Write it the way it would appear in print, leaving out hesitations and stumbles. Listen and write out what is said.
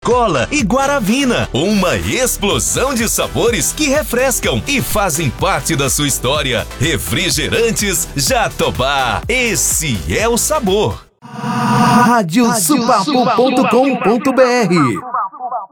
Coca-Cola e Guaravina. Uma explosão de sabores que refrescam e fazem parte da sua história. Refrigerantes Jatobá. Esse é o sabor. Radiosupapo.com.br